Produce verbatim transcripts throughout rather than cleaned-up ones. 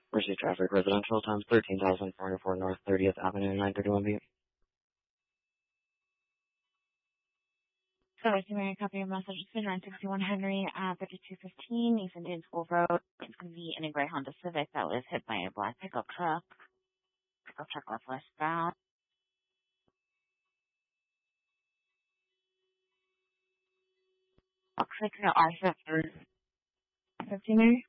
Receive traffic residential times thirteen thousand four hundred four North thirtieth Avenue, nine thirty-one B. So, if you may copy your message, it's been nine sixty-one Henry at thirty-two fifteen, East Indian School Road. It's going to be in a gray Honda Civic that was hit by a black pickup truck. Pickup truck left westbound. Looks like the R fifty, maybe?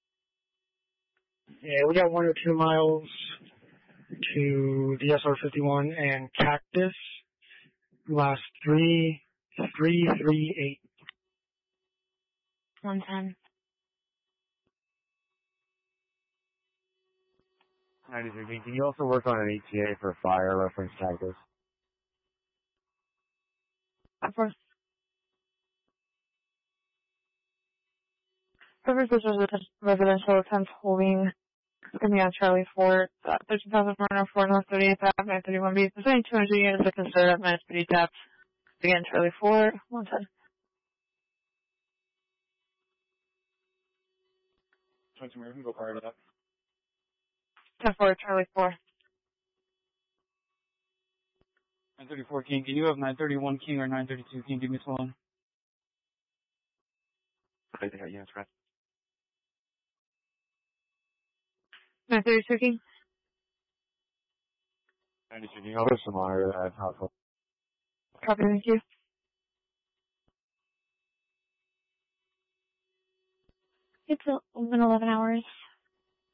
Yeah, we got one or two miles to the S R fifty-one and Cactus. Last three, three, three, eight. one ten. ninety-three. Can you also work on an E T A for fire reference Cactus? Of course. Service is residential, tenth holding. It's going to be on Charlie Fort, uh, thirteen thousand four hundred four North thirtieth Avenue, nine thirty-one B. There's only two hundred units to consider at minus speedy taps. Again, Charlie Fort, one ten. twenty-two, we can go prior to that. ten four, Charlie Fort. nine thirty-four King, can you have nine thirty-one King or nine thirty-two King? Give me a one. I think I got units, right? nine thirty-two King. ninety-two. Can you help us to monitor that household? Copy, thank you. It's been eleven hours.